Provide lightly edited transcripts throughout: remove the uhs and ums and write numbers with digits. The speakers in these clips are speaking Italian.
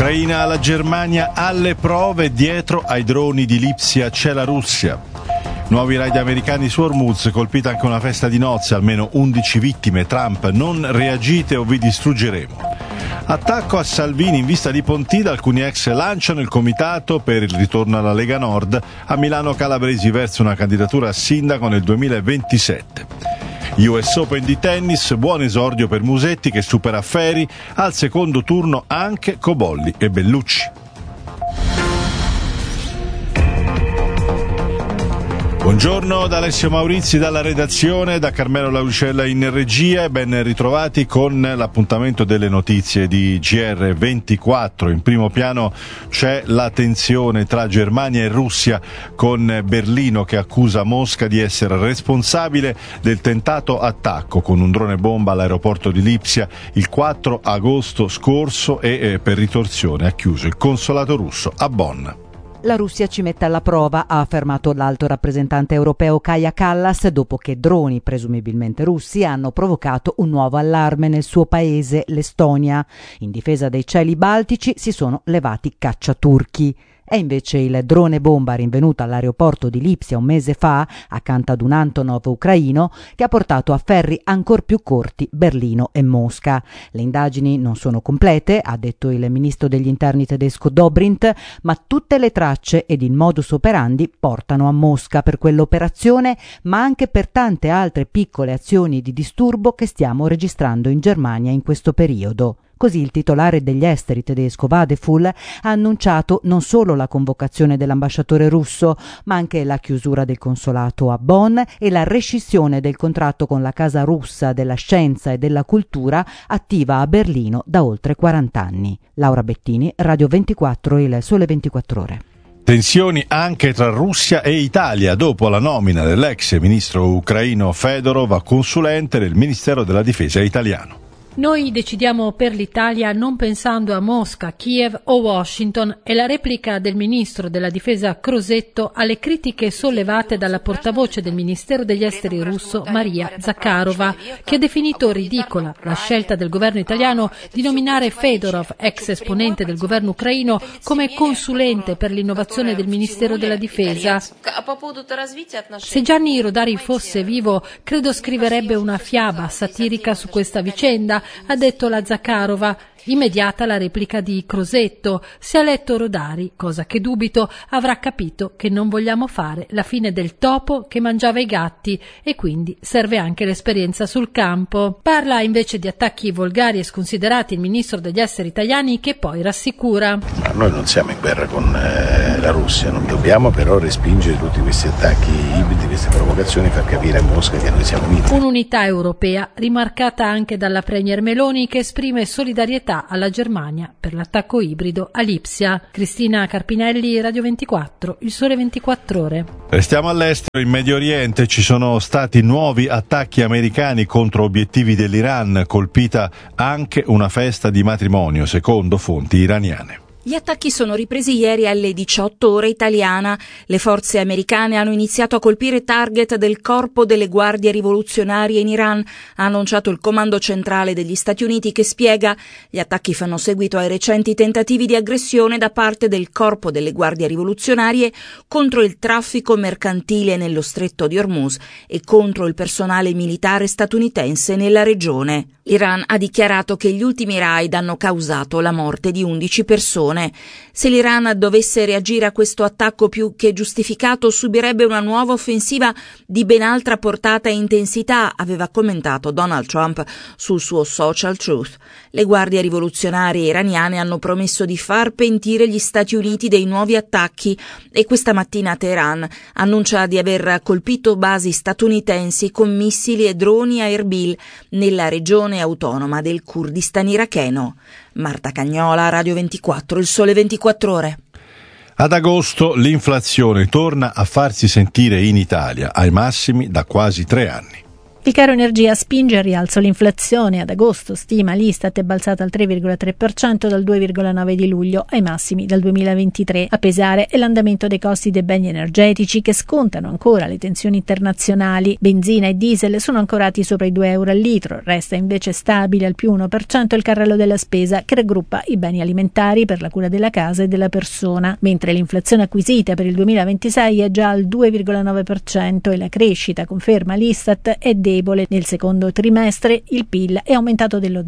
Ucraina, la Germania alle prove, dietro ai droni di Lipsia c'è la Russia. Nuovi raid americani su Hormuz, colpita anche una festa di nozze, almeno 11 vittime. Trump: non reagite o vi distruggeremo. Attacco a Salvini in vista di Pontida, alcuni ex lanciano il comitato per il ritorno alla Lega Nord. A Milano Calabresi verso una candidatura a sindaco nel 2027. US Open di tennis, buon esordio per Musetti che supera Feri, al secondo turno anche Cobolli e Bellucci. Buongiorno da Alessio Maurizi dalla redazione, da Carmelo Lauricella in regia e ben ritrovati con l'appuntamento delle notizie di GR24. In primo piano c'è la tensione tra Germania e Russia, con Berlino che accusa Mosca di essere responsabile del tentato attacco con un drone bomba all'aeroporto di Lipsia il 4 agosto scorso e per ritorsione ha chiuso il consolato russo a Bonn. La Russia ci mette alla prova, ha affermato l'alto rappresentante europeo Kaja Kallas, dopo che droni presumibilmente russi hanno provocato un nuovo allarme nel suo paese, l'Estonia. In difesa dei cieli baltici si sono levati cacciaturchi. È invece il drone bomba rinvenuto all'aeroporto di Lipsia un mese fa, accanto ad un Antonov ucraino, che ha portato a ferri ancor più corti Berlino e Mosca. Le indagini non sono complete, ha detto il ministro degli interni tedesco Dobrindt, ma tutte le tracce ed il modus operandi portano a Mosca per quell'operazione, ma anche per tante altre piccole azioni di disturbo che stiamo registrando in Germania in questo periodo. Così il titolare degli esteri tedesco Vadeful ha annunciato non solo la convocazione dell'ambasciatore russo, ma anche la chiusura del consolato a Bonn e la rescissione del contratto con la Casa Russa della Scienza e della Cultura, attiva a Berlino da oltre 40 anni. Laura Bettini, Radio 24, Il Sole 24 Ore. Tensioni anche tra Russia e Italia dopo la nomina dell'ex ministro ucraino Fedorov a consulente del Ministero della Difesa italiano. Noi decidiamo per l'Italia non pensando a Mosca, Kiev o Washington, è la replica del ministro della difesa Crosetto alle critiche sollevate dalla portavoce del Ministero degli Esteri russo Maria Zakharova, che ha definito ridicola la scelta del governo italiano di nominare Fedorov, ex esponente del governo ucraino, come consulente per l'innovazione del Ministero della Difesa. Se Gianni Rodari fosse vivo, credo scriverebbe una fiaba satirica su questa vicenda, ha detto la Zakharova. Immediata la replica di Crosetto: se ha letto Rodari, cosa che dubito, avrà capito che non vogliamo fare la fine del topo che mangiava i gatti e quindi serve anche l'esperienza sul campo. Parla invece di attacchi volgari e sconsiderati il ministro degli esteri italiani, che poi rassicura. Ma noi non siamo in guerra con la Russia, non dobbiamo però respingere tutti questi attacchi ibridi, queste provocazioni, far capire a Mosca che noi siamo uniti. Un'unità europea rimarcata anche dalla premier Meloni, che esprime solidarietà alla Germania per l'attacco ibrido a Lipsia. Cristina Carpinelli, Radio 24, Il Sole 24 Ore. Restiamo all'estero. In Medio Oriente ci sono stati nuovi attacchi americani contro obiettivi dell'Iran, colpita anche una festa di matrimonio, secondo fonti iraniane. Gli attacchi sono ripresi ieri alle 18 ore italiana. Le forze americane hanno iniziato a colpire target del Corpo delle Guardie Rivoluzionarie in Iran, ha annunciato il Comando Centrale degli Stati Uniti, che spiega: gli attacchi fanno seguito ai recenti tentativi di aggressione da parte del Corpo delle Guardie Rivoluzionarie contro il traffico mercantile nello Stretto di Hormuz e contro il personale militare statunitense nella regione. L'Iran ha dichiarato che gli ultimi raid hanno causato la morte di 11 persone. Se l'Iran dovesse reagire a questo attacco più che giustificato, subirebbe una nuova offensiva di ben altra portata e intensità, aveva commentato Donald Trump sul suo social Truth. Le guardie rivoluzionarie iraniane hanno promesso di far pentire gli Stati Uniti dei nuovi attacchi e questa mattina Teheran annuncia di aver colpito basi statunitensi con missili e droni a Erbil, nella regione autonoma del Kurdistan iracheno. Marta Cagnola, Radio 24, Il Sole 24 Ore. Ad agosto l'inflazione torna a farsi sentire in Italia, ai massimi da quasi 3 anni. Il caro energia spinge al rialzo l'inflazione. Ad agosto, stima l'Istat, è balzata al 3,3% dal 2,9% di luglio, ai massimi del 2023. A pesare è l'andamento dei costi dei beni energetici, che scontano ancora le tensioni internazionali. Benzina e diesel sono ancorati sopra i €2 al litro. Resta invece stabile al più 1% il carrello della spesa, che raggruppa i beni alimentari per la cura della casa e della persona, mentre l'inflazione acquisita per il 2026 è già al 2,9% e la crescita, conferma l'Istat, è debole. Nel secondo trimestre il PIL è aumentato dello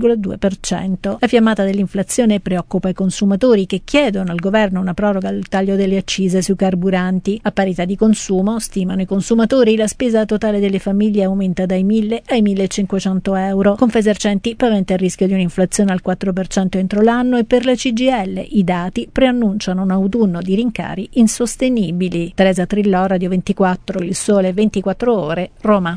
0,2%. La fiammata dell'inflazione preoccupa i consumatori, che chiedono al governo una proroga al taglio delle accise sui carburanti. A parità di consumo, stimano i consumatori, la spesa totale delle famiglie aumenta dai 1.000 ai 1.500 euro. Confesercenti paventa il rischio di un'inflazione al 4% entro l'anno, e per la CGIL i dati preannunciano un autunno di rincari insostenibili. Teresa Trillò, Radio 24, Il Sole 24 Ore, Roma.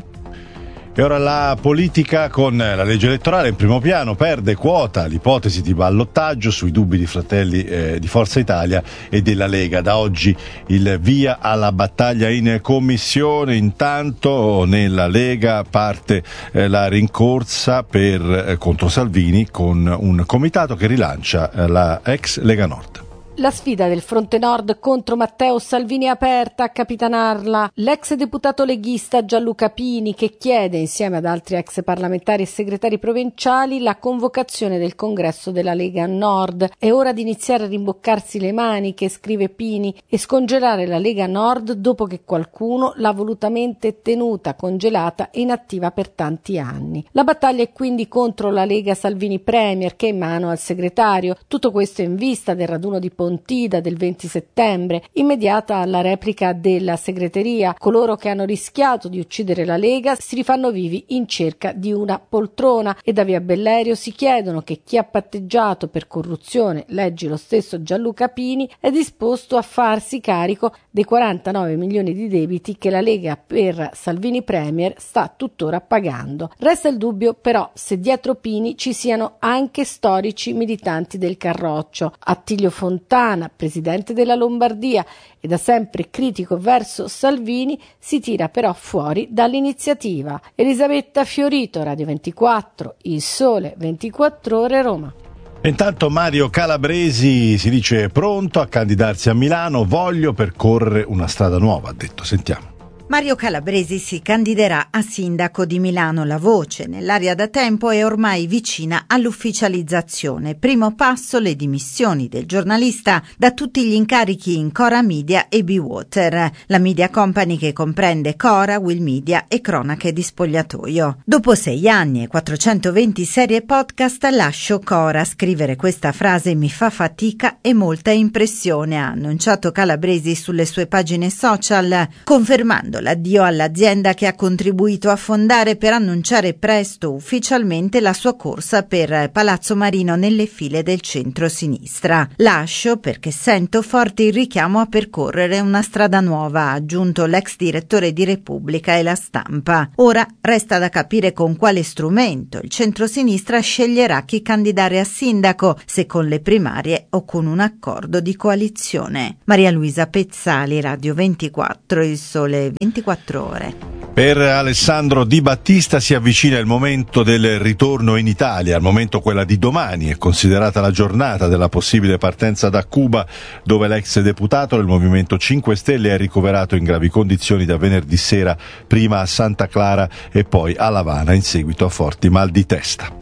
E ora la politica, con la legge elettorale in primo piano. Perde quota l'ipotesi di ballottaggio sui dubbi di Fratelli di Forza Italia e della Lega. Da oggi il via alla battaglia in commissione. Intanto nella Lega parte la rincorsa contro Salvini, con un comitato che rilancia la ex Lega Nord. La sfida del Fronte Nord contro Matteo Salvini è aperta. A capitanarla l'ex deputato leghista Gianluca Pini, che chiede, insieme ad altri ex parlamentari e segretari provinciali, la convocazione del congresso della Lega Nord. È ora di iniziare a rimboccarsi le maniche, scrive Pini, e scongelare la Lega Nord dopo che qualcuno l'ha volutamente tenuta congelata e inattiva per tanti anni. La battaglia è quindi contro la Lega Salvini Premier, che è in mano al segretario. Tutto questo in vista del raduno di Pontida del 20 settembre, immediata alla replica della segreteria. Coloro che hanno rischiato di uccidere la Lega si rifanno vivi in cerca di una poltrona, e da via Bellerio si chiedono che chi ha patteggiato per corruzione, leggi lo stesso Gianluca Pini, è disposto a farsi carico dei 49 milioni di debiti che la Lega per Salvini Premier sta tuttora pagando. Resta il dubbio però se dietro Pini ci siano anche storici militanti del Carroccio. Attilio Fontana, presidente della Lombardia e da sempre critico verso Salvini, si tira però fuori dall'iniziativa. Elisabetta Fiorito, Radio 24, Il Sole 24 Ore, Roma. Intanto Mario Calabresi si dice pronto a candidarsi a Milano. Voglio percorrere una strada nuova, ha detto. Sentiamo. Mario Calabresi si candiderà a sindaco di Milano. La voce nell'aria da tempo è ormai vicina all'ufficializzazione. Primo passo le dimissioni del giornalista da tutti gli incarichi in Cora Media e Be-Water, la media company che comprende Cora, Will Media e Cronache di Spogliatoio. Dopo 6 anni e 420 serie podcast lascio Cora. Scrivere questa frase mi fa fatica e molta impressione, ha annunciato Calabresi sulle sue pagine social, confermando l'addio all'azienda che ha contribuito a fondare, per annunciare presto ufficialmente la sua corsa per Palazzo Marino nelle file del centro-sinistra. Lascio perché sento forte il richiamo a percorrere una strada nuova, ha aggiunto l'ex direttore di Repubblica e La Stampa. Ora resta da capire con quale strumento il centro-sinistra sceglierà chi candidare a sindaco, se con le primarie o con un accordo di coalizione. Maria Luisa Pezzali, Radio 24, Il Sole 24 Ore. Per Alessandro Di Battista si avvicina il momento del ritorno in Italia. Al momento quella di domani è considerata la giornata della possibile partenza da Cuba, dove l'ex deputato del Movimento 5 Stelle è ricoverato in gravi condizioni da venerdì sera, prima a Santa Clara e poi a L'Avana in seguito a forti mal di testa.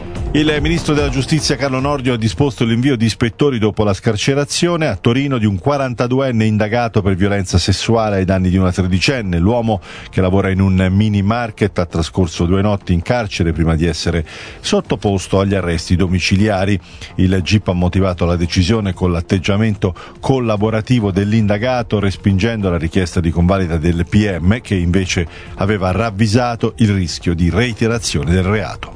Il ministro della Giustizia Carlo Nordio ha disposto l'invio di ispettori dopo la scarcerazione a Torino di un 42enne indagato per violenza sessuale ai danni di una 13enne. L'uomo, che lavora in un mini market, ha trascorso 2 notti in carcere prima di essere sottoposto agli arresti domiciliari. Il GIP ha motivato la decisione con l'atteggiamento collaborativo dell'indagato, respingendo la richiesta di convalida del PM, che invece aveva ravvisato il rischio di reiterazione del reato.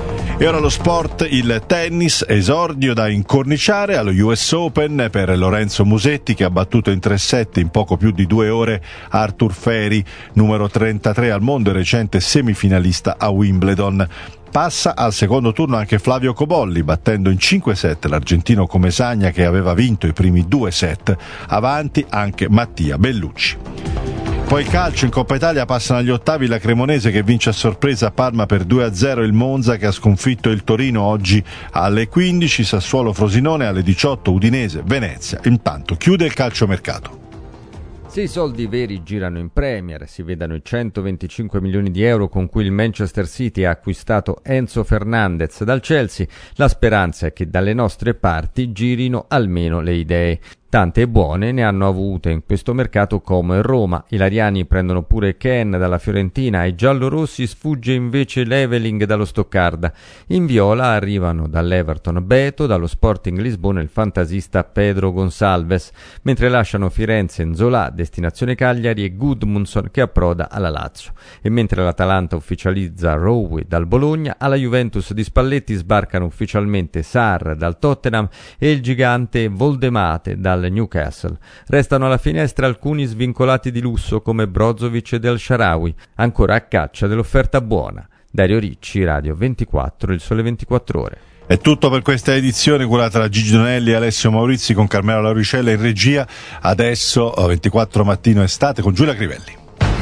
E ora lo sport, il tennis, esordio da incorniciare allo US Open per Lorenzo Musetti, che ha battuto in 3-7 in poco più di 2 ore Arthur Feri, numero 33 al mondo e recente semifinalista a Wimbledon. Passa al secondo turno anche Flavio Cobolli, battendo in 5-7 l'argentino Comesaña, che aveva vinto i primi 2 set, avanti anche Mattia Bellucci. Poi calcio, in Coppa Italia passano agli ottavi la Cremonese che vince a sorpresa a Parma per 2-0, il Monza che ha sconfitto il Torino oggi alle 15, Sassuolo Frosinone alle 18, Udinese Venezia. Intanto chiude il calciomercato. Se i soldi veri girano in Premier, si vedano i 125 milioni di euro con cui il Manchester City ha acquistato Enzo Fernandez dal Chelsea, la speranza è che dalle nostre parti girino almeno le idee. Tante buone ne hanno avute in questo mercato Como e Roma. I lariani prendono pure Ken dalla Fiorentina, ai giallorossi sfugge invece Leveling dallo Stoccarda. In viola arrivano dall'Everton Beto, dallo Sporting Lisbona il fantasista Pedro Gonçalves, mentre lasciano Firenze Nzola, destinazione Cagliari, e Gudmundsson che approda alla Lazio. E mentre l'Atalanta ufficializza Rowe dal Bologna, alla Juventus di Spalletti sbarcano ufficialmente Sarr dal Tottenham e il gigante Voldemate dal Newcastle. Restano alla finestra alcuni svincolati di lusso come Brozovic e El Shaarawy, ancora a caccia dell'offerta buona. Dario Ricci, Radio 24, Il Sole 24 Ore. È tutto per questa edizione curata da Gigi Donelli e Alessio Maurizi con Carmela Lauricella in regia. Adesso 24 Mattino Estate con Giulia Crivelli.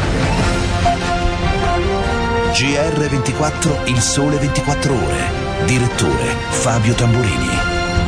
GR24, Il Sole 24 Ore. Direttore Fabio Tamburini.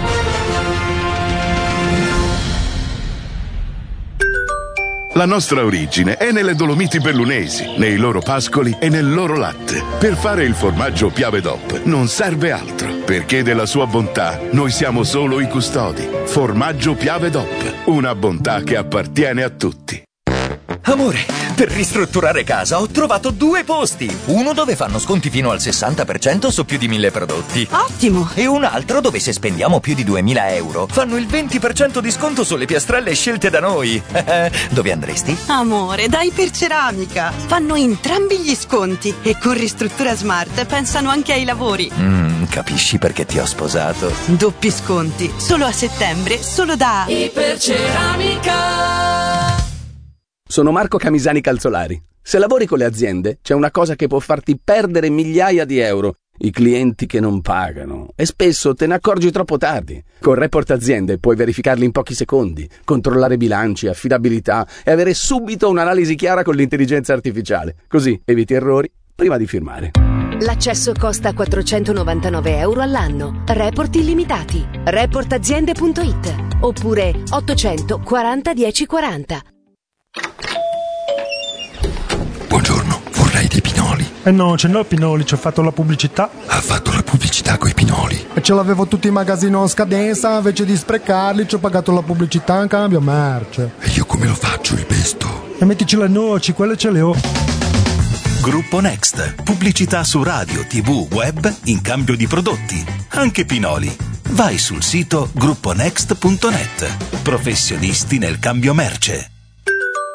La nostra origine è nelle Dolomiti Bellunesi, nei loro pascoli e nel loro latte. Per fare il formaggio Piave DOP non serve altro, perché della sua bontà noi siamo solo i custodi. Formaggio Piave DOP, una bontà che appartiene a tutti. Amore, per ristrutturare casa ho trovato 2 posti. Uno dove fanno sconti fino al 60% su più di 1000 prodotti. Ottimo! E un altro dove se spendiamo più di 2000 euro fanno il 20% di sconto sulle piastrelle scelte da noi. Dove andresti? Amore, dai Iperceramica. Fanno entrambi gli sconti e con Ristruttura Smart pensano anche ai lavori. Capisci perché ti ho sposato. Doppi sconti, solo a settembre, solo da Iperceramica. Sono Marco Camisani Calzolari. Se lavori con le aziende, c'è una cosa che può farti perdere migliaia di euro: i clienti che non pagano. E spesso te ne accorgi troppo tardi. Con Report Aziende puoi verificarli in pochi secondi, controllare bilanci, affidabilità e avere subito un'analisi chiara con l'intelligenza artificiale. Così eviti errori prima di firmare. L'accesso costa 499 euro all'anno. Report illimitati. Reportaziende.it oppure 840 1040. Buongiorno, vorrei dei pinoli. No, ce n'ho pinoli, ci ho fatto la pubblicità. Ha fatto la pubblicità coi pinoli? E ce l'avevo tutti in magazzino a scadenza, invece di sprecarli ci ho pagato la pubblicità in cambio merce. E io come lo faccio il pesto? E mettici le noci, quelle ce le ho. Gruppo Next, pubblicità su radio, tv, web in cambio di prodotti, anche pinoli. Vai sul sito grupponext.net. Professionisti nel cambio merce.